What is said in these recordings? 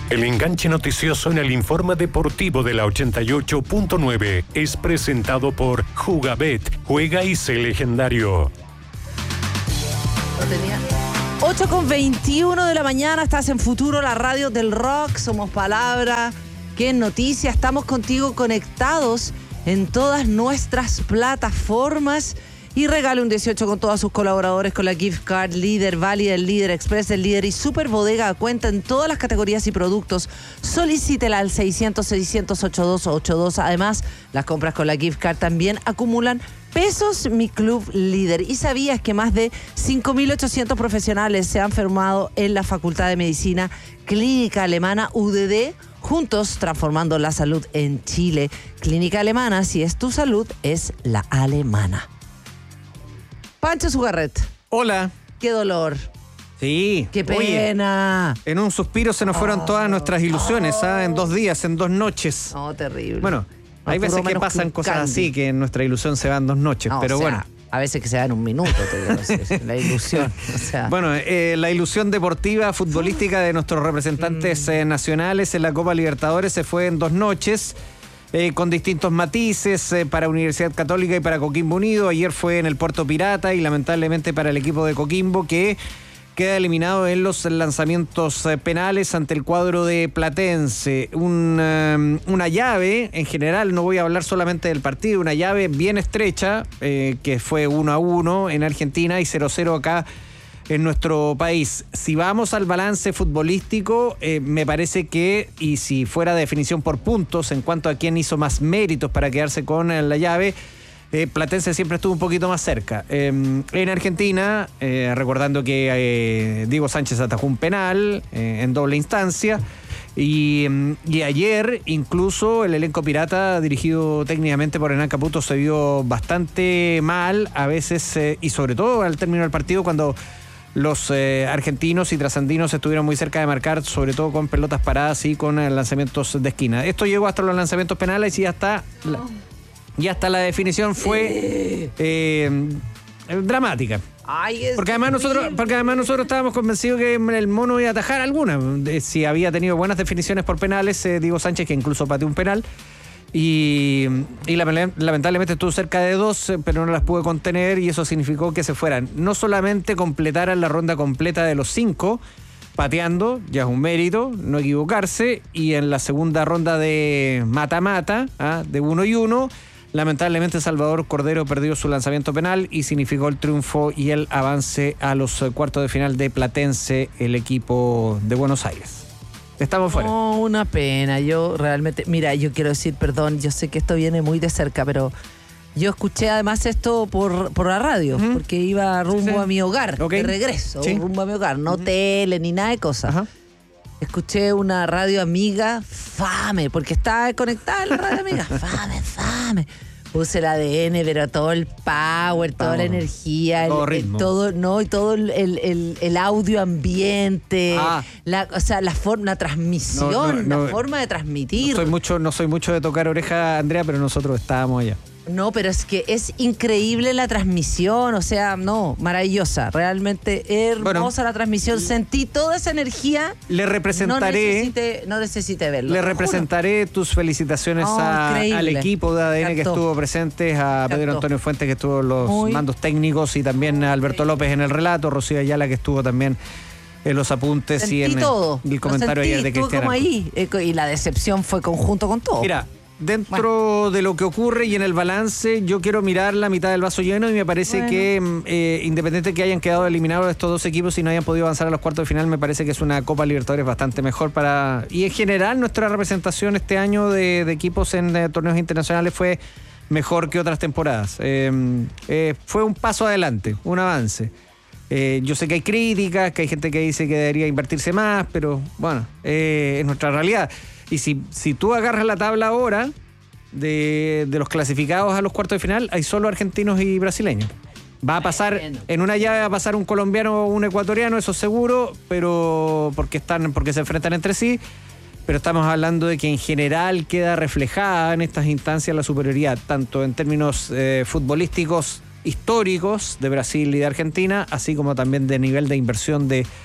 El enganche noticioso en el informe deportivo de la 88.9 es presentado por Jugabet. Juega y sé legendario. 8:21 de la mañana, estás en Futuro, la radio del rock. Somos Palabra, que noticia. Estamos contigo conectados en todas nuestras plataformas. Y regale un 18 con todos sus colaboradores con la gift card Líder, válida del Líder, Express del Líder y Super Bodega a cuenta en todas las categorías y productos. Solicítela al 600-600-8282. Además, las compras con la gift card también acumulan pesos. Mi Club Líder. ¿Y sabías que más de 5.800 profesionales se han formado en la Facultad de Medicina Clínica Alemana UDD? Juntos transformando la salud en Chile. Clínica Alemana, si es tu salud, es la alemana. Pancho Sugarret. Hola. Qué dolor. Sí. Qué pena. Oye, en un suspiro se nos fueron todas nuestras ilusiones, en 2 días, en 2 noches. No, terrible. Bueno, hay veces que pasan cosas así, que nuestra ilusión se va en 2 noches, pero bueno. A veces que se da en 1 minuto, te digo, la ilusión. O sea. Bueno, la ilusión deportiva, futbolística de nuestros representantes nacionales en la Copa Libertadores se fue en 2 noches. Con distintos matices para Universidad Católica y para Coquimbo Unido. Ayer fue en el Puerto Pirata y lamentablemente para el equipo de Coquimbo, que queda eliminado en los lanzamientos penales ante el cuadro de Platense. Una llave, en general, no voy a hablar solamente del partido, una llave bien estrecha, que fue 1-1 en Argentina y 0-0 acá en nuestro país. Si vamos al balance futbolístico, me parece que, y si fuera definición por puntos en cuanto a quién hizo más méritos para quedarse con la llave, Platense siempre estuvo un poquito más cerca. En Argentina, recordando que Diego Sánchez atajó un penal en doble instancia, y ayer incluso el elenco pirata, dirigido técnicamente por Hernán Caputo, se vio bastante mal a veces, y sobre todo al término del partido, cuando los argentinos y trasandinos estuvieron muy cerca de marcar, sobre todo con pelotas paradas y con lanzamientos de esquina. Esto llegó hasta los lanzamientos penales y hasta la definición fue dramática. Porque además nosotros estábamos convencidos que el Mono iba a atajar alguna. Si había tenido buenas definiciones por penales, Diego Sánchez, que incluso pateó un penal. Y lamentablemente estuvo cerca de 2, pero no las pudo contener, y eso significó que se fueran. No solamente completaran la ronda completa de los 5, pateando, ya es un mérito, no equivocarse, y en la segunda ronda de mata-mata, de 1-1, lamentablemente Salvador Cordero perdió su lanzamiento penal y significó el triunfo y el avance a los cuartos de final de Platense, el equipo de Buenos Aires. Estamos fuera. No, una pena. Yo realmente, mira, yo quiero decir, perdón, yo sé que esto viene muy de cerca, pero yo escuché además esto por la radio, porque iba rumbo a mi hogar, de regreso, rumbo a mi hogar, no tele ni nada de cosas. Escuché una radio amiga, Fame, porque estaba conectada a la radio amiga, Fame. Puse el ADN, pero todo el power, toda la energía, todo el audio ambiente, la transmisión, la forma de transmitir. No soy mucho de tocar oreja, Andrea, pero nosotros estábamos allá. No, pero es que es increíble la transmisión, o sea, maravillosa, realmente hermosa la transmisión. Sentí toda esa energía. Le representaré. No necesité verlo. Le representaré tus felicitaciones al equipo de ADN que estuvo presente, a Pedro Antonio Fuentes, que estuvo en los mandos técnicos, y también a Alberto López en el relato, Rocío Ayala, que estuvo también en los apuntes. Sentí y en todo. el comentario ayer de Cristian. Como ahí, y la decepción fue conjunto con todo. Mira, dentro de lo que ocurre y en el balance, yo quiero mirar la mitad del vaso lleno, y me parece que independiente que hayan quedado eliminados estos 2 equipos y no hayan podido avanzar a los cuartos de final, me parece que es una Copa Libertadores bastante mejor y en general nuestra representación este año de equipos en torneos internacionales fue mejor que otras temporadas. Fue un paso adelante, un avance. Yo sé que hay críticas, que hay gente que dice que debería invertirse más, pero bueno, es nuestra realidad. Y si tú agarras la tabla ahora de los clasificados a los cuartos de final, hay solo argentinos y brasileños. Va a pasar, en una llave va a pasar un colombiano o un ecuatoriano, eso seguro, pero porque se enfrentan entre sí. Pero estamos hablando de que en general queda reflejada en estas instancias la superioridad, tanto en términos futbolísticos históricos de Brasil y de Argentina, así como también de nivel de inversión de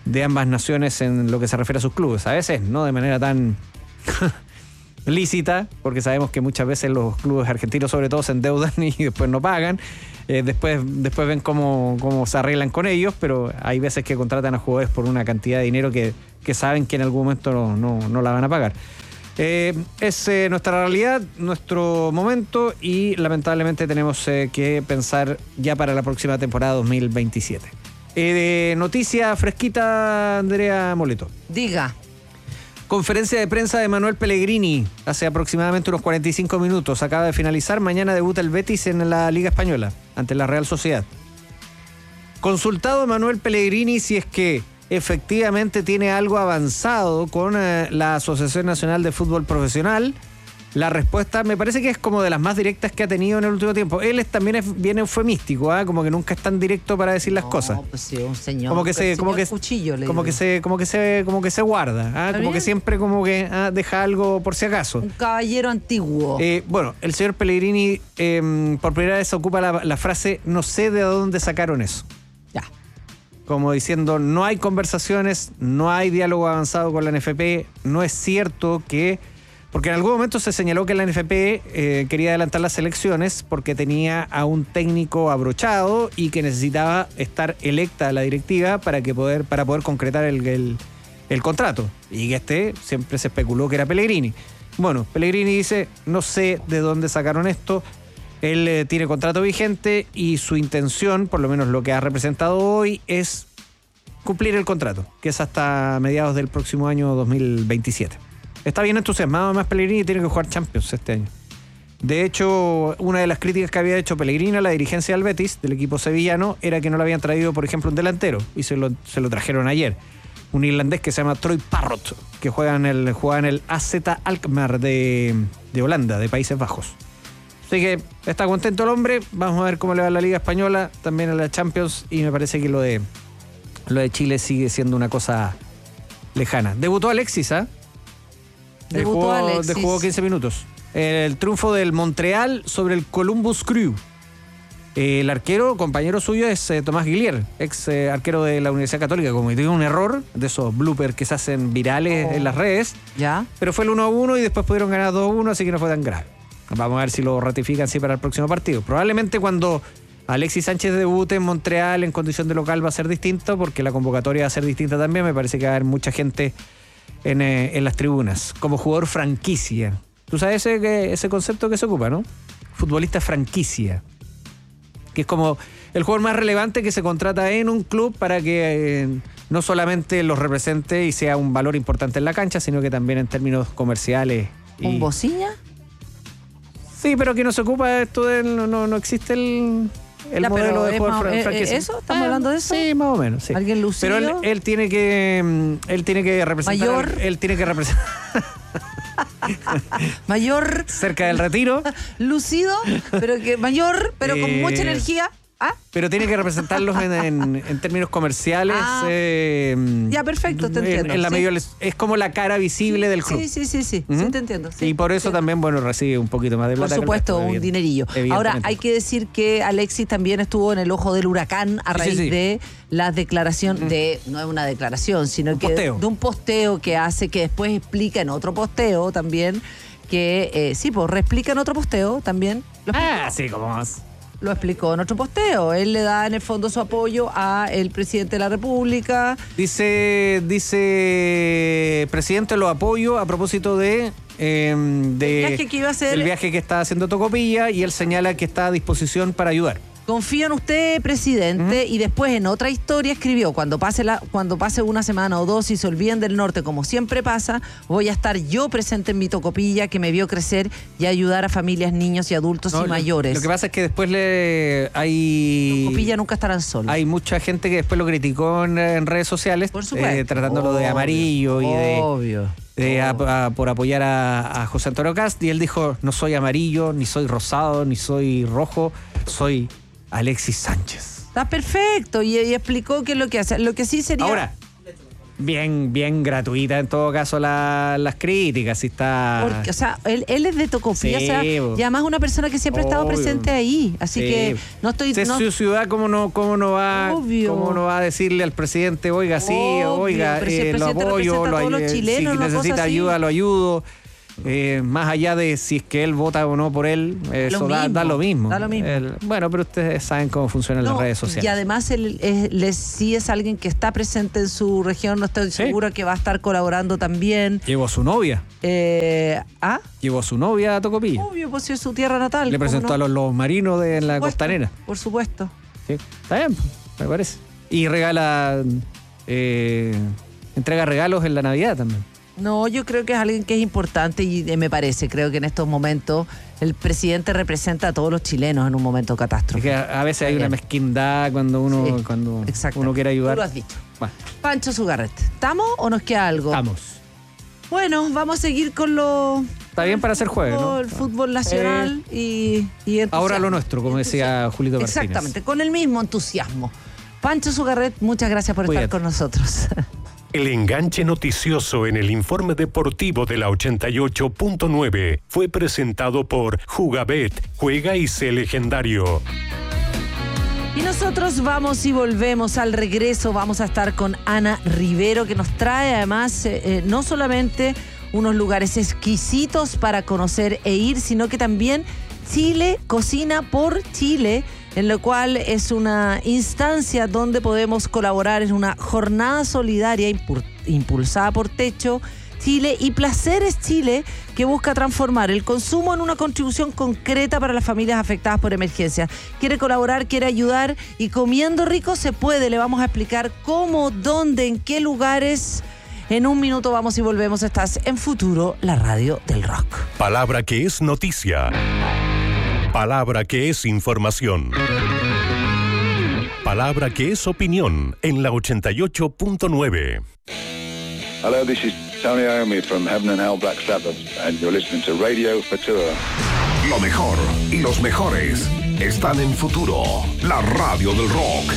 de ambas naciones en lo que se refiere a sus clubes. A veces no de manera tan lícita, porque sabemos que muchas veces los clubes argentinos sobre todo se endeudan y después no pagan. Después ven cómo se arreglan con ellos, pero hay veces que contratan a jugadores por una cantidad de dinero que saben que en algún momento no la van a pagar. Es nuestra realidad, nuestro momento, y lamentablemente tenemos que pensar ya para la próxima temporada 2027. Noticia fresquita, Andrea Moleto. Diga. Conferencia de prensa de Manuel Pellegrini hace aproximadamente unos 45 minutos. Acaba de finalizar. Mañana debuta el Betis en la Liga Española ante la Real Sociedad. Consultado Manuel Pellegrini si es que efectivamente tiene algo avanzado con la Asociación Nacional de Fútbol Profesional, la respuesta me parece que es como de las más directas que ha tenido en el último tiempo. Él también es bien eufemístico, como que nunca es tan directo para decir las cosas. Pues sí, un señor. Como que se guarda, como que siempre como que deja algo por si acaso. Un caballero antiguo. Bueno, el señor Pellegrini por primera vez ocupa la frase "no sé de dónde sacaron eso". Ya. Como diciendo, no hay conversaciones, no hay diálogo avanzado con la NFP, no es cierto que... Porque en algún momento se señaló que la NFP quería adelantar las elecciones porque tenía a un técnico abrochado y que necesitaba estar electa la directiva para poder concretar el contrato. Y que siempre se especuló que era Pellegrini. Bueno, Pellegrini dice, no sé de dónde sacaron esto. Él tiene contrato vigente y su intención, por lo menos lo que ha representado hoy, es cumplir el contrato, que es hasta mediados del próximo año 2027. Está bien entusiasmado además Pellegrini y tiene que jugar Champions este año. De hecho, una de las críticas que había hecho Pellegrini a la dirigencia del Betis, del equipo sevillano, era que no le habían traído, por ejemplo, un delantero, y se lo trajeron ayer. Un irlandés que se llama Troy Parrott, que juega en el AZ Alkmaar de Holanda, de Países Bajos. Así que está contento el hombre. Vamos a ver cómo le va a la Liga Española, también a la Champions, y me parece que lo de Chile sigue siendo una cosa lejana. Debutó Alexis, Jugó 15 minutos. El triunfo del Montreal sobre el Columbus Crew. El arquero, compañero suyo, es Tomás Guillier, ex arquero de la Universidad Católica. Cometió un error de esos bloopers que se hacen virales en las redes. ¿Ya? Pero fue el 1-1 y después pudieron ganar 2-1, así que no fue tan grave. Vamos a ver si lo ratifican para el próximo partido. Probablemente cuando Alexis Sánchez debute en Montreal en condición de local va a ser distinto, porque la convocatoria va a ser distinta también. Me parece que va a haber mucha gente en las tribunas, como jugador franquicia. Tú sabes ese concepto que se ocupa, ¿no? Futbolista franquicia, que es como el jugador más relevante que se contrata en un club para que no solamente los represente y sea un valor importante en la cancha, sino que también en términos comerciales. ¿Un Bociña? Sí, pero que no se ocupa esto de... No existe el modelo de jugador franquicia. ¿Eso? ¿Estamos hablando de eso? Sí, más o menos, sí. ¿Alguien lucido? Pero él tiene que representar... ¿Mayor? Él tiene que representar... Mayor. Cerca del retiro. Lucido, pero que mayor, pero con mucha energía. Pero tiene que representarlos en términos comerciales. Ya, perfecto, te entiendo. Es como la cara visible del club. Sí, sí, te entiendo. Sí, y por eso también, recibe un poquito más de plata. Por supuesto, un dinerillo. Ahora, hay que decir que Alexis también estuvo en el ojo del huracán a raíz de la declaración no es una declaración, sino de un posteo que hace, que después explica en otro posteo también, que reexplica en otro posteo también. Sí, como más. Lo explicó en otro posteo. Él le da en el fondo su apoyo a el presidente de la República. Dice presidente, lo apoyo a propósito el viaje que iba a hacer, el viaje que está haciendo Tocopilla, y él señala que está a disposición para ayudar. Confío en usted, presidente, y después en otra historia escribió, cuando pase una semana o dos y se olviden del norte, como siempre pasa, voy a estar yo presente en mi Tocopilla, que me vio crecer, y ayudar a familias, niños y adultos y mayores. Lo que pasa es que después Tocopilla nunca estarán solos. Hay mucha gente que después lo criticó en redes sociales, por supuesto, tratándolo de amarillo y por apoyar a José Antonio Cast, y él dijo, no soy amarillo, ni soy rosado, ni soy rojo, soy Alexis Sánchez. Está perfecto, y explicó qué es lo que hace. Lo que sí sería... Ahora, bien gratuita en todo caso las críticas. Si está... Porque, o sea, él es de Tocopilla, Sí, o sea, y además una persona que siempre ha estado obvio. presente ahí. Así Sí. que no estoy... Es no- su ciudad, ¿cómo no va a decirle al presidente, oiga, sí, Obvio, oiga, pero si el lo presidente apoyo, representa a todos los chilenos, si una cosa necesita así. ayuda, lo ayudo. Más allá de si es que él vota o no por él, eso da lo mismo. Da lo mismo. Bueno, pero ustedes saben cómo funcionan las No, redes sociales. y además él sí es alguien que está presente en su región, no estoy segura que va a estar colaborando también. Llevó a su novia. Llevó a su novia a Tocopilla. Obvio, pues si es su tierra natal. Le ¿cómo presentó no? a los lobos marinos de la Por supuesto, costanera. Por supuesto. Sí, está bien, me parece. Y regala, entrega regalos en la Navidad también. No, yo creo que es alguien que es importante y me parece, creo que en estos momentos el presidente representa a todos los chilenos en un momento Es catástrofe. que a veces hay Está una bien. mezquindad cuando uno, Sí, cuando exacto. uno quiere ayudar. Tú lo has dicho. Bueno, Pancho Sugarret, ¿estamos o nos queda algo? vamos. Bueno, vamos a seguir con lo... Está bien para hacer jueves, ¿no? El fútbol nacional y entusiasmo. Ahora lo nuestro, como decía Julito Martínez. Exactamente, con el mismo entusiasmo. Pancho Sugarret, muchas gracias por Cuídate. estar con nosotros. El enganche noticioso en el informe deportivo de la 88.9 fue presentado por Jugabet, juega y sé legendario. Y nosotros vamos y volvemos al regreso. Vamos a estar con Ana Rivero, que nos trae además no solamente unos lugares exquisitos para conocer e ir, sino que también Chile cocina por Chile, en lo cual es una instancia donde podemos colaborar en una jornada solidaria impulsada por Techo Chile y Placeres Chile, que busca transformar el consumo en una contribución concreta para las familias afectadas por emergencias. Quiere colaborar, quiere ayudar y comiendo rico se puede. Le vamos a explicar cómo, dónde, en qué lugares. En un minuto vamos y volvemos. Estás en Futuro, la radio del rock. Palabra que es noticia. Palabra que es información. Palabra que es opinión en la 88.9. Hello, this is Tony Iommi from Heaven and Hell Black Sabbath, and you're listening to Radio Futura. Lo mejor y los mejores están en Futuro, la radio del rock.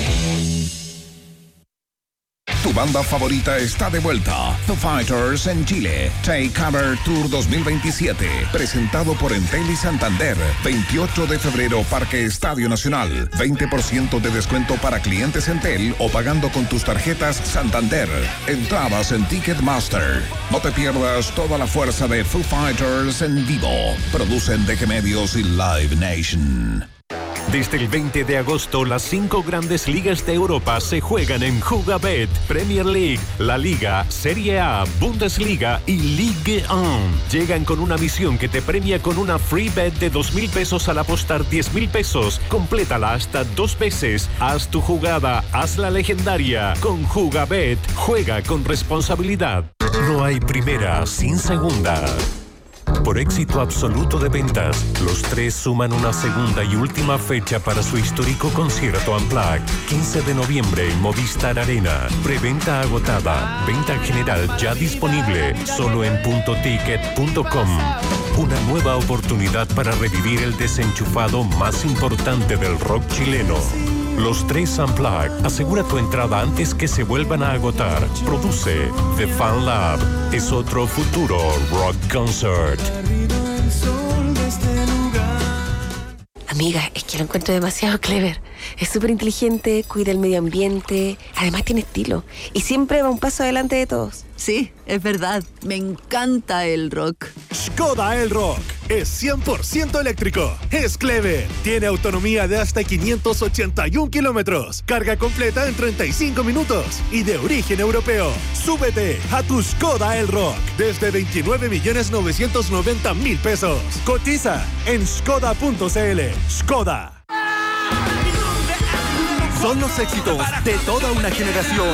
Tu banda favorita está de vuelta. Foo Fighters en Chile. Take Cover Tour 2027. Presentado por Entel y Santander. 28 de febrero, Parque Estadio Nacional. 20% de descuento para clientes Entel o pagando con tus tarjetas Santander. Entradas en Ticketmaster. No te pierdas toda la fuerza de Foo Fighters en vivo. Producen DG Medios y Live Nation. Desde el 20 de agosto, las 5 grandes ligas de Europa se juegan en Jugabet. Premier League, La Liga, Serie A, Bundesliga y Ligue 1. Llegan con una misión que te premia con una free bet de 2,000 pesos al apostar 10,000 pesos. Complétala hasta 2 veces. Haz tu jugada, hazla legendaria. Con Jugabet, juega con responsabilidad. No hay primera sin segunda. Por éxito absoluto de ventas, los tres suman una segunda y última fecha para su histórico concierto Unplugged. 15 de noviembre en Movistar Arena. Preventa agotada. Venta general ya disponible. Solo en puntoticket.com. Una nueva oportunidad para revivir el desenchufado más importante del rock chileno. Los tres Unplugged. Asegura tu entrada antes que se vuelvan a agotar. Produce The Fan Lab. Es otro futuro rock concert. Amiga, es que lo encuentro demasiado clever. Es súper inteligente, cuida el medio ambiente, además tiene estilo y siempre va un paso adelante de todos. Sí, es verdad. Me encanta el rock. Skoda Elrock es 100% eléctrico. Es clever. Tiene autonomía de hasta 581 kilómetros. Carga completa en 35 minutos. Y de origen europeo. Súbete a tu Skoda Elrock desde 29.990.000 pesos. Cotiza en skoda.cl. Skoda. Son los éxitos de toda una generación